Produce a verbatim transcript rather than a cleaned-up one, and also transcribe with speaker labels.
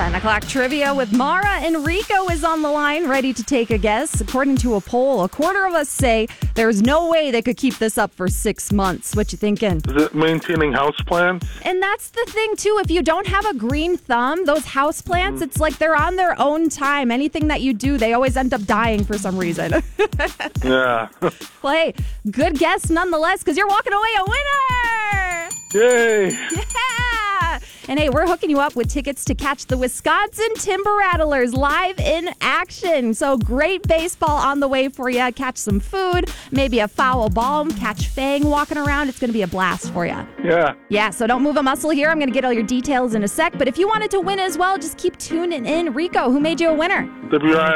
Speaker 1: ten o'clock trivia with Mara. and Rico is on the line, ready to take a guess. According to a poll, a quarter of us say there's no way they could keep this up for six months. What you thinking?
Speaker 2: Is it maintaining houseplants?
Speaker 1: And that's the thing, too. If you don't have a green thumb, those houseplants, mm. it's like they're on their own time. Anything that you do, they always end up dying for some reason.
Speaker 2: Yeah.
Speaker 1: Well, hey, good guess nonetheless, because you're walking away a winner!
Speaker 2: Yay!
Speaker 1: Yeah! And hey, we're hooking you up with tickets to catch the Wisconsin Timber Rattlers live in action. So great baseball on the way for you. Catch some food, maybe a foul ball, catch Fang walking around. It's going to be a blast for you.
Speaker 2: Yeah.
Speaker 1: Yeah, so don't move a muscle here. I'm going to get all your details in a sec. But if you wanted to win as well, just keep tuning in. Rico, who made you a winner?
Speaker 2: W I